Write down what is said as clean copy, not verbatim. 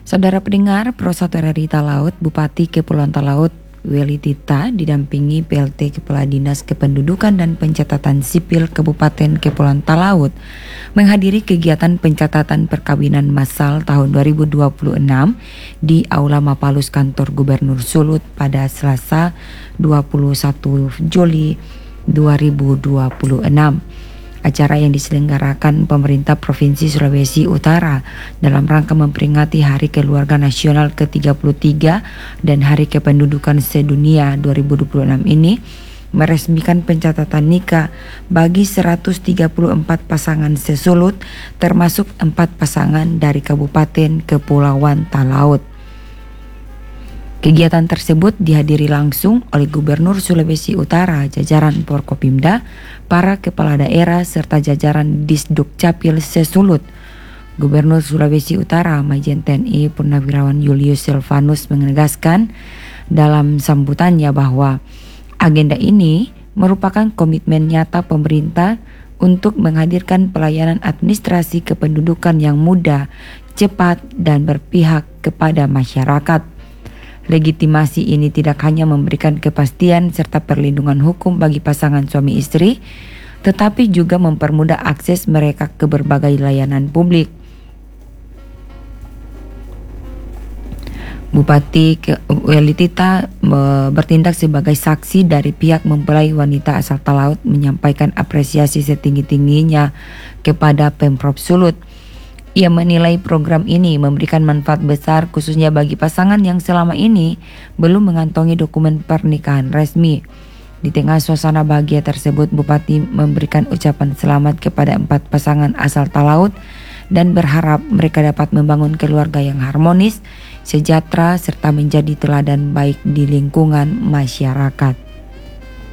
Saudara pendengar, Pro 1 RRI Talaut, Bupati Kepulauan Talaut, Weli Tita didampingi PLT Kepala Dinas Kependudukan dan Pencatatan Sipil Kabupaten Kepulauan Talaut menghadiri kegiatan pencatatan perkawinan massal tahun 2026 di Aula Mapalus Kantor Gubernur Sulut pada Selasa 21 Juli 2026. Acara yang diselenggarakan pemerintah Provinsi Sulawesi Utara dalam rangka memperingati Hari Keluarga Nasional ke-33 dan Hari Kependudukan Sedunia 2026 ini meresmikan pencatatan nikah bagi 134 pasangan sesulut, termasuk 4 pasangan dari Kabupaten Kepulauan Talaut. Kegiatan tersebut dihadiri langsung oleh Gubernur Sulawesi Utara, jajaran Forkopimda, para kepala daerah serta jajaran Disduk Capil Sesulut. Gubernur Sulawesi Utara, Majen TNI Purnawirawan Julius Silvanus menegaskan dalam sambutannya bahwa agenda ini merupakan komitmen nyata pemerintah untuk menghadirkan pelayanan administrasi kependudukan yang mudah, cepat, dan berpihak kepada masyarakat. Legitimasi ini tidak hanya memberikan kepastian serta perlindungan hukum bagi pasangan suami istri, tetapi juga mempermudah akses mereka ke berbagai layanan publik. Bupati Weli Tita bertindak sebagai saksi dari pihak mempelai wanita asal Talaut menyampaikan apresiasi setinggi-tingginya kepada Pemprov Sulut. Ia menilai program ini memberikan manfaat besar khususnya bagi pasangan yang selama ini belum mengantongi dokumen pernikahan resmi. Di tengah suasana bahagia tersebut, Bupati memberikan ucapan selamat kepada 4 pasangan asal Talaut dan berharap mereka dapat membangun keluarga yang harmonis, sejahtera, serta menjadi teladan baik di lingkungan masyarakat.